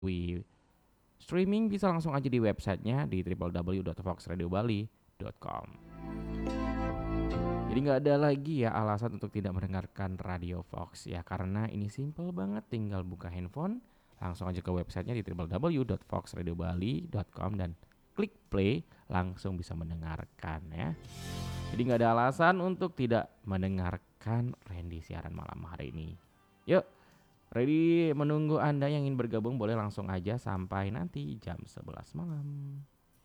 streaming bisa langsung aja di websitenya di www.foxradiobali.com. Jadi nggak ada lagi ya alasan untuk tidak mendengarkan Radio Fox ya, karena ini simple banget, tinggal buka handphone, langsung aja ke websitenya di www.foxradiobali.com dan klik play, langsung bisa mendengarkan ya. Jadi nggak ada alasan untuk tidak mendengarkan Randy siaran malam hari ini. Yuk, Randy menunggu Anda yang ingin bergabung, boleh langsung aja sampai nanti jam 11 malam.